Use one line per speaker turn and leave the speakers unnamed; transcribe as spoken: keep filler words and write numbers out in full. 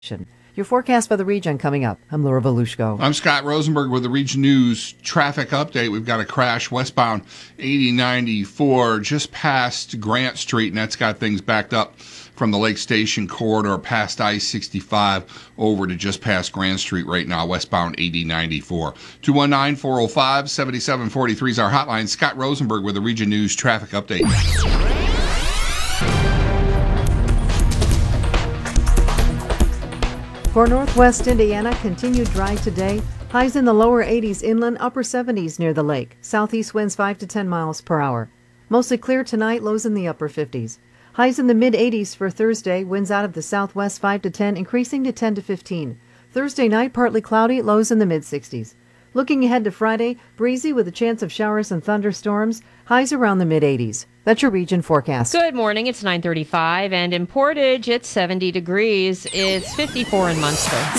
Your forecast for the region coming up. I'm Laura Volushko.
I'm Scott Rosenberg with the Region News traffic update. We've got a crash westbound eighty ninety-four just past Grant Street, and that's got things backed up from the Lake Station corridor past I sixty-five over to just past Grant Street right now, westbound eighty ninety-four. two one nine, four oh five, seven seven four three is our hotline. Scott Rosenberg with the Region News traffic update.
For northwest Indiana, continued dry today. Highs in the lower eighties inland, upper seventies near the lake. Southeast winds five to ten miles per hour. Mostly clear tonight, lows in the upper fifties. Highs in the mid-eighties for Thursday, winds out of the southwest five to ten, increasing to ten to fifteen. Thursday night, partly cloudy, lows in the mid-sixties. Looking ahead to Friday, breezy with a chance of showers and thunderstorms, highs around the mid-eighties. That's your region forecast.
Good morning. It's nine thirty-five, and in Portage, it's seventy degrees. It's fifty-four in Munster.